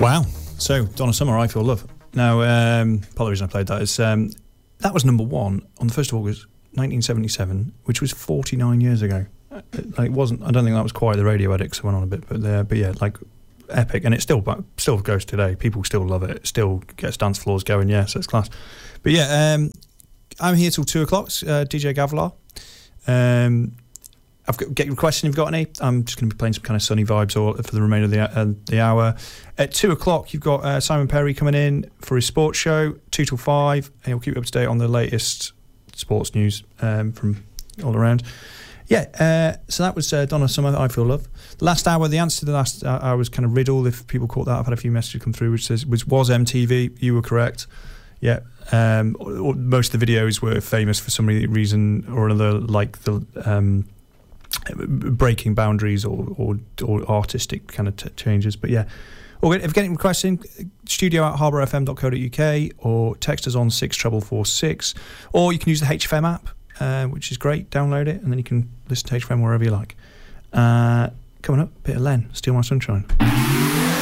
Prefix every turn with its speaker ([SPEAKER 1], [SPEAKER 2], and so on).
[SPEAKER 1] Wow. So, Donna Summer, I Feel Love. Now, part of the reason I played that is that was number one on the 1st of August 1977, which was 49 years ago. Like, it wasn't, I don't think that was quite the radio edit, 'cause I went on a bit, but yeah, like, epic. And it still goes today. People still love it. It still gets dance floors going, yeah, so it's class. But yeah, I'm here till 2 o'clock, DJ Gavlar. Get your question if you've got any. I'm just going to be playing some kind of sunny vibes for the remainder of the hour. At 2 o'clock, you've got Simon Perry coming in for his sports show, 2 till 5, and he'll keep you up to date on the latest sports news from all around. Yeah, so that was Donna Summer, I Feel Love. The last hour, the answer to the last hour was kind of riddle, if people caught that. I've had a few messages come through which says, was MTV. You were correct. Yeah. Most of the videos were famous for some reason or another, like the breaking boundaries or artistic kind of changes. But yeah, or if you're getting requests in, studio@harbourfm.co.uk, or text us on 64446, or you can use the HFM app, which is great. Download it and then you can listen to HFM wherever you like. Coming up, a bit of Len, Steal My Sunshine.